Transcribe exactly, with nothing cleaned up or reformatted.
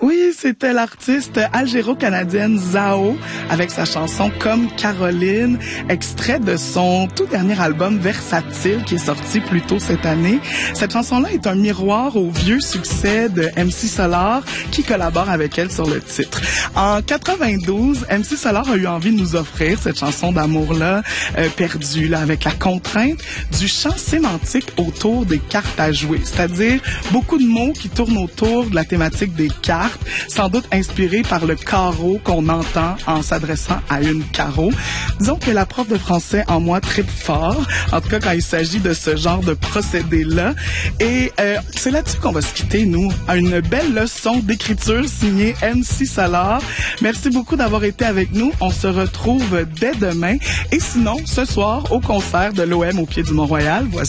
Oui, c'était l'artiste algéro-canadienne Zao avec sa chanson Comme Caroline, extrait de son tout dernier album Versatile qui est sorti plus tôt cette année. Cette chanson-là est un miroir au vieux succès de M C Solar qui collabore avec elle sur le titre. En quatre-vingt-douze, M C Solar a eu envie de nous offrir cette chanson d'amour-là, euh, perdue, là, avec la contrainte du champ sémantique autour des cartes à jouer, c'est-à-dire beaucoup de mots qui tournent autour de la thématique des cartes, sans doute inspiré par le carreau qu'on entend en s'adressant à une carreau. Disons que la prof de français en moi tripe fort, en tout cas quand il s'agit de ce genre de procédé-là. Et euh, c'est là-dessus qu'on va se quitter, nous, à une belle leçon d'écriture signée M C Solar. Merci beaucoup d'avoir été avec nous. On se retrouve dès demain. Et sinon, ce soir, au concert de l'O M au pied du Mont-Royal, voici